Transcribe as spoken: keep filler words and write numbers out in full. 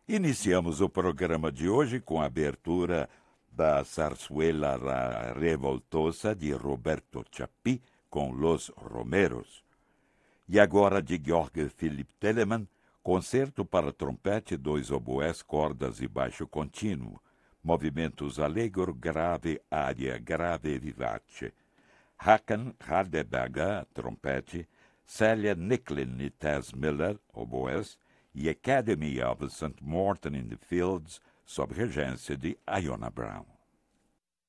Iniciamos o programa de hoje com a abertura da Zarzuela La Revoltosa de Roberto Chapí com Los Romeros. E agora de Georg Philipp Telemann, concerto para trompete, dois oboés, cordas e baixo contínuo, movimentos allegro, grave, aria, grave, vivace. Hakan Hardeberger, trompete, Celia Nicklin e Taz Miller, oboés, e Academy of Saint Martin in the Fields, sob regência de Iona Brown.